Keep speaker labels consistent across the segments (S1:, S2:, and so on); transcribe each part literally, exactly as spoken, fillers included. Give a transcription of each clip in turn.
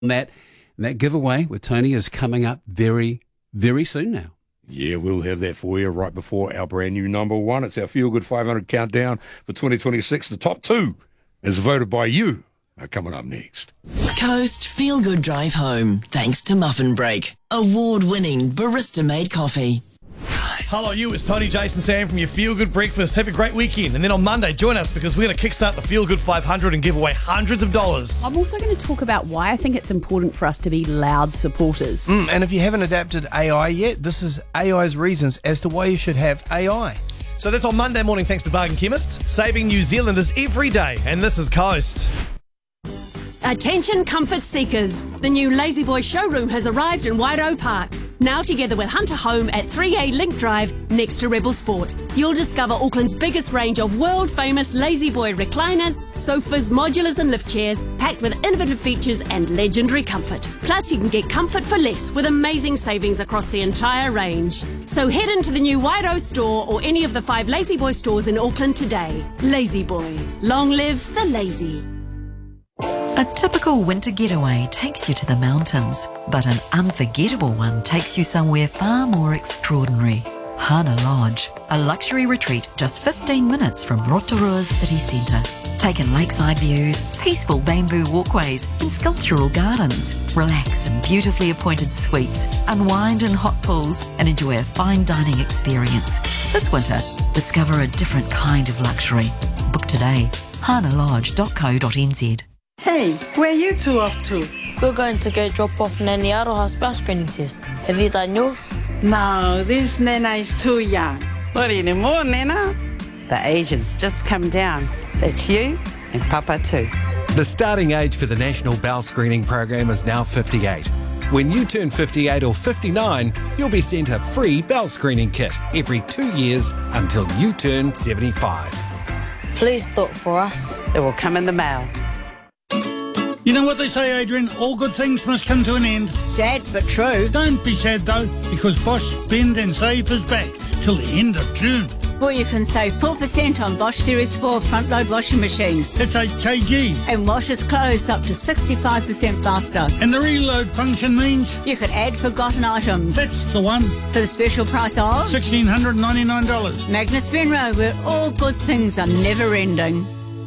S1: that. And that giveaway with Tony is coming up very, very soon now.
S2: Yeah, we'll have that for you right before our brand new number one. It's our Feel Good five hundred countdown for twenty twenty-six. The top two, as voted by you, are coming up next.
S3: Coast Feel Good Drive Home, thanks to Muffin Break. Award-winning barista-made coffee.
S4: Hello, you. It's Tony, Jason, Sam from your Feel Good Breakfast. Have a great weekend. And then on Monday, join us because we're going to kickstart the Feel Good five hundred and give away hundreds of dollars.
S5: I'm also going to talk about why I think it's important for us to be loud supporters.
S6: Mm, and if you haven't adapted A I yet, this is A I's reasons as to why you should have A I.
S4: So that's on Monday morning thanks to Bargain Chemist, saving New Zealanders every day. And this is Coast.
S7: Attention comfort seekers. The new Lazy Boy showroom has arrived in Wairau Park. Now together with Hunter Home at three A Link Drive next to Rebel Sport. You'll discover Auckland's biggest range of world-famous Lazy Boy recliners, sofas, modulars and lift chairs, packed with innovative features and legendary comfort. Plus you can get comfort for less with amazing savings across the entire range. So head into the new Wairau store or any of the five Lazy Boy stores in Auckland today. Lazy Boy. Long live the lazy.
S8: A typical winter getaway takes you to the mountains, but an unforgettable one takes you somewhere far more extraordinary. Hana Lodge, a luxury retreat just fifteen minutes from Rotorua's city centre. Take in lakeside views, peaceful bamboo walkways and sculptural gardens. Relax in beautifully appointed suites, unwind in hot pools and enjoy a fine dining experience. This winter, discover a different kind of luxury. Book today, hana lodge dot co dot n z.
S9: Hey, where are you two off to?
S10: We're going to go drop off Nanny Aroha's bus screening test. Have you done yours?
S9: No, this Nana is too young. Not anymore, Nana. The age has just come down. That's you and Papa too.
S11: The starting age for the National Bowel Screening Program is now fifty-eight. When you turn fifty-eight or fifty-nine, you'll be sent a free bowel screening kit every two years until you turn seventy-five.
S10: Please do it for us.
S9: It will come in the mail.
S12: You know what they say, Adrian? All good things must come to an end.
S13: Sad but true.
S12: Don't be sad though, because Bosch Spend and Save is back till the end of June.
S13: Well, you can save four percent on Bosch Series four front-load washing machine.
S12: That's eight kilograms.
S13: And washes clothes up to sixty-five percent faster.
S12: And the reload function means?
S13: You can add forgotten items.
S12: That's the one.
S13: For the special price of?
S12: one thousand six hundred ninety-nine dollars.
S13: Magnus Benroe, where all good things are never ending.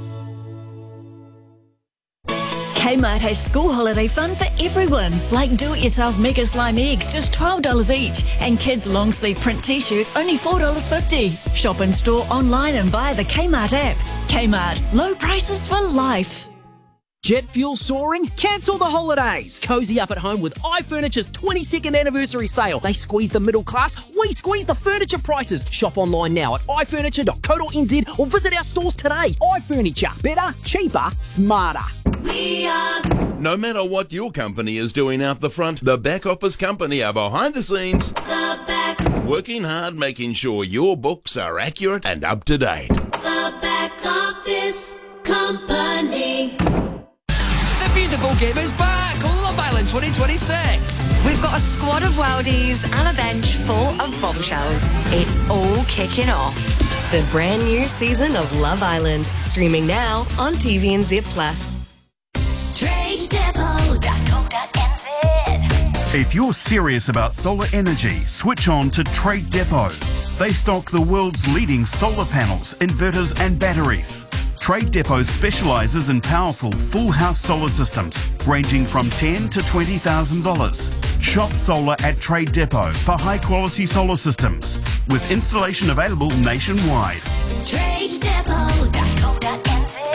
S14: Kmart has school holiday fun for everyone, like do-it-yourself Mega Slime eggs, just twelve dollars each, and kids' long-sleeve print t-shirts, only four dollars fifty. Shop in store, online and via the Kmart app. Kmart, low prices for life.
S15: Jet fuel soaring? Cancel the holidays. Cozy up at home with iFurniture's twenty-second anniversary sale. They squeeze the middle class, we squeeze the furniture prices. Shop online now at i furniture dot co dot n z or visit our stores today. iFurniture, better, cheaper, smarter.
S16: We are. No matter what your company is doing out the front, the back office company are behind the scenes. The back. Working hard, making sure your books are accurate and up to date.
S17: The back office company.
S18: The beautiful game is back. Love Island twenty twenty-six.
S19: We've got a squad of worldies and a bench full of bombshells. It's all kicking off. The brand new season of Love Island, streaming now on T V N Z Plus.
S17: trade depot dot co dot n z.
S20: If you're serious about solar energy, switch on to Trade Depot. They stock the world's leading solar panels, inverters and batteries. Trade Depot specialises in powerful full house solar systems ranging from ten thousand to twenty thousand dollars. Shop solar at Trade Depot for high quality solar systems with installation available nationwide.
S17: trade depot dot co dot n z.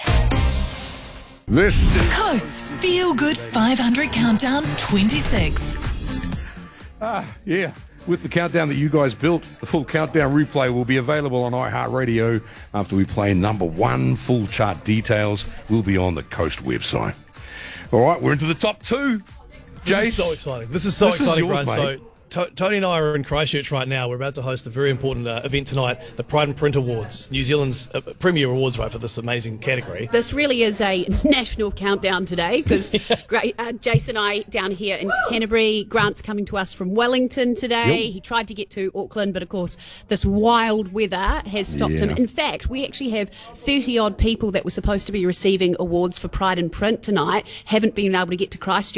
S2: This
S3: Coast's Feel Good five hundred Countdown twenty-six.
S2: Ah, yeah. With the countdown that you guys built, the full countdown replay will be available on iHeartRadio after we play number one. Full chart details will be on the Coast website. All right, we're into the top two.
S4: This
S2: Jace,
S4: is so exciting. This is so
S2: this
S4: exciting,
S2: is yours,
S4: Brian.
S2: mate.
S4: So To- Tony and I are in Christchurch right now. We're about to host a very important uh, event tonight, the Pride and Print Awards, New Zealand's uh, premier awards, right, for this amazing category.
S5: This really is a national countdown today because great, uh, Jason and I down here in Canterbury. Grant's coming to us from Wellington today.
S2: Yep.
S5: He tried to get to Auckland, but of course this wild weather has stopped
S2: Yeah.
S5: him. In fact, we actually have thirty odd people that were supposed to be receiving awards for Pride and Print tonight haven't been able to get to Christchurch.